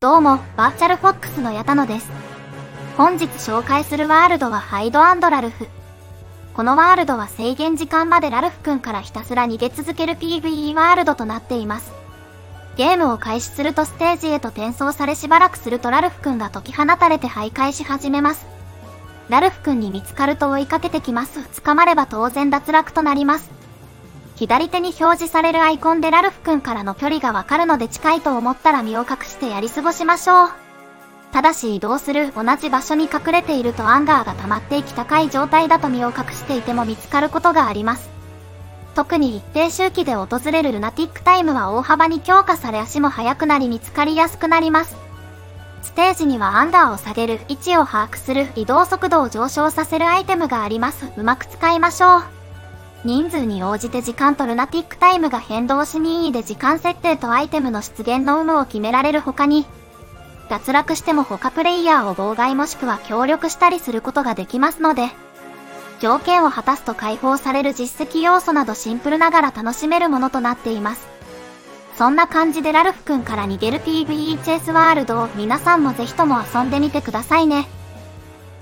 どうも、バーチャルフォックスの矢田野です。本日紹介するワールドはハイド&ラルフ。このワールドは制限時間までラルフ君からひたすら逃げ続ける PvE ワールドとなっています。ゲームを開始するとステージへと転送されしばらくするとラルフ君が解き放たれて徘徊し始めます。ラルフ君に見つかると追いかけてきます。捕まれば当然脱落となります。左手に表示されるアイコンでラルフ君からの距離がわかるので近いと思ったら身を隠してやり過ごしましょう。ただし移動する同じ場所に隠れているとアンガーが溜まっていき高い状態だと身を隠していても見つかることがあります。特に一定周期で訪れるルナティックタイムは大幅に強化され足も速くなり見つかりやすくなります。ステージにはアンガーを下げる、位置を把握する、移動速度を上昇させるアイテムがあります。うまく使いましょう。人数に応じて時間とルナティックタイムが変動し任意で時間設定とアイテムの出現の有無を決められる他に、脱落しても他プレイヤーを妨害もしくは協力したりすることができますので、条件を果たすと解放される実績要素などシンプルながら楽しめるものとなっています。そんな感じでラルフ君から逃げる PvE チェイスワールドを皆さんもぜひとも遊んでみてくださいね。